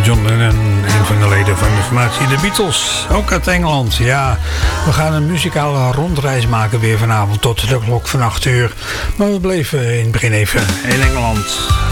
John Lennon, een van de leden van de formatie The Beatles, ook uit Engeland. Ja, we gaan een muzikale rondreis maken weer vanavond tot de klok van 8 uur. Maar we bleven in het begin even in Engeland.